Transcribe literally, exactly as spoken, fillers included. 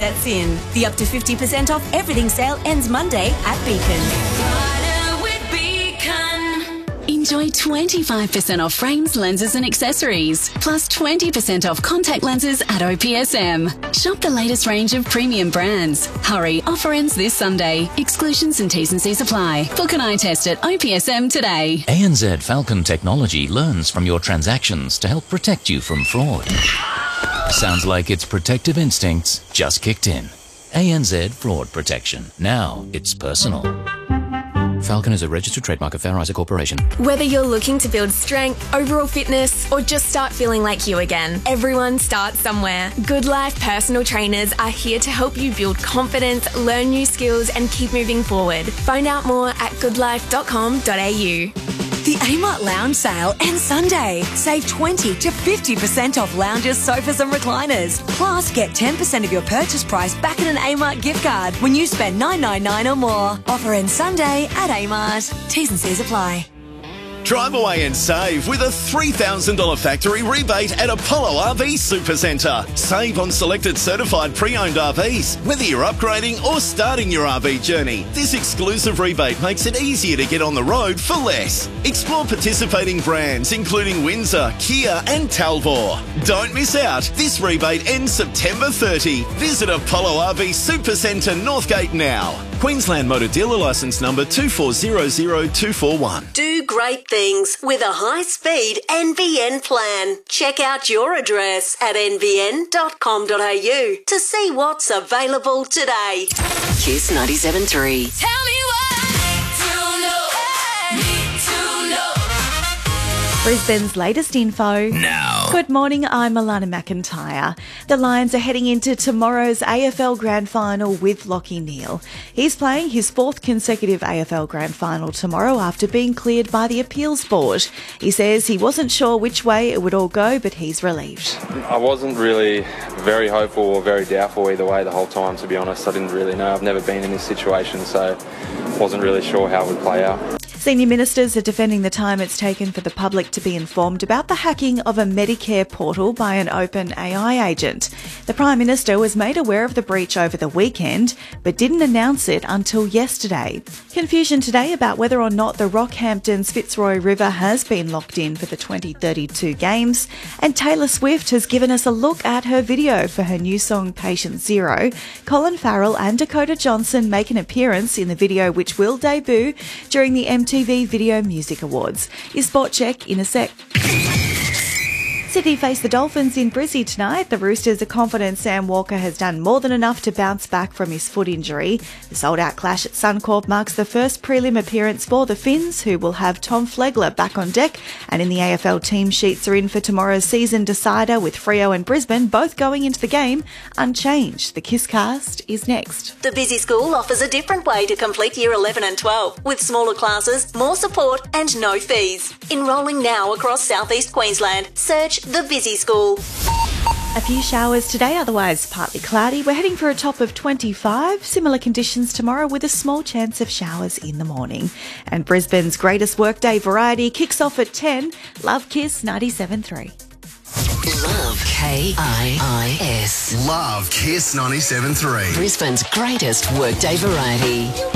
gets in. The up to fifty percent off everything sale ends Monday at Beacon. With Beacon. Enjoy twenty-five percent off frames, lenses and accessories, plus twenty percent off contact lenses at O P S M. Shop the latest range of premium brands. Hurry, offer ends this Sunday. Exclusions and T's and C's apply. Book an eye test at O P S M today. A N Z Falcon Technology learns from your transactions to help protect you from fraud. Sounds like its protective instincts just kicked in. A N Z Fraud Protection. Now it's personal. Falcon is a registered trademark of Fair Isaac Corporation. Whether you're looking to build strength, overall fitness, or just start feeling like you again, everyone starts somewhere. Good Life personal trainers are here to help you build confidence, learn new skills, and keep moving forward. Find out more at good life dot com dot a u. The Amart Lounge sale ends Sunday. Save twenty to fifty percent off lounges, sofas and recliners. Plus, get ten percent of your purchase price back in an Amart gift card when you spend nine hundred ninety-nine dollars or more. Offer ends Sunday at Amart. T's and C's apply. Drive away and save with a three thousand dollars factory rebate at Apollo R V Supercentre. Save on selected certified pre-owned R Vs, whether you're upgrading or starting your R V journey. This exclusive rebate makes it easier to get on the road for less. Explore participating brands including Windsor, Kia and Talvor. Don't miss out. This rebate ends September thirtieth. Visit Apollo R V Supercentre Northgate now. Queensland Motor Dealer Licence number two four zero zero two four one. Do great things with a high-speed N B N plan. Check out your address at n b n dot com dot a u to see what's available today. Kiss ninety-seven point three. Tell me what to know. Need to know. Brisbane's latest info. Now. Good morning, I'm Alana McIntyre. The Lions are heading into tomorrow's A F L Grand Final with Lachie Neale. He's playing his fourth consecutive A F L Grand Final tomorrow after being cleared by the Appeals Board. He says he wasn't sure which way it would all go, but he's relieved. I wasn't really very hopeful or very doubtful either way the whole time, to be honest. I didn't really know. I've never been in this situation, so wasn't really sure how it would play out. Senior ministers are defending the time it's taken for the public to be informed about the hacking of a Medicare portal by an open A I agent. The Prime Minister was made aware of the breach over the weekend, but didn't announce it until yesterday. Confusion today about whether or not the Rockhampton's Fitzroy River has been locked in for the twenty thirty-two games, and Taylor Swift has given us a look at her video for her new song Patient Zero. Colin Farrell and Dakota Johnson make an appearance in the video, which will debut during the M T V Video Music Awards. Your sport check in a sec. Sydney face the Dolphins in Brizzy tonight. The Roosters are confident Sam Walker has done more than enough to bounce back from his foot injury. The sold-out clash at Suncorp marks the first prelim appearance for the Finns, who will have Tom Flegler back on deck. And in the A F L, team sheets are in for tomorrow's season decider, with Freo and Brisbane both going into the game unchanged. The Kisscast is next. The Busy School offers a different way to complete Year eleven and twelve, with smaller classes, more support and no fees. Enrolling now across southeast Queensland. Search The Busy School. A few showers today, otherwise partly cloudy. We're heading for a top of twenty-five. Similar conditions tomorrow with a small chance of showers in the morning. And Brisbane's greatest workday variety kicks off at ten. Love Kiss ninety-seven point three. Love K I I S. Love Kiss ninety-seven point three. Brisbane's greatest workday variety.